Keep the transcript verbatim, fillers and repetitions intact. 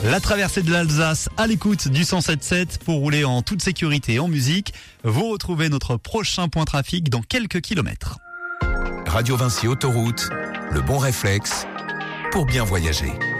La traversée de l'Alsace à l'écoute du cent sept sept pour rouler en toute sécurité et en musique. Vous retrouvez notre prochain point trafic dans quelques kilomètres. Radio Vinci Autoroute, le bon réflexe pour bien voyager.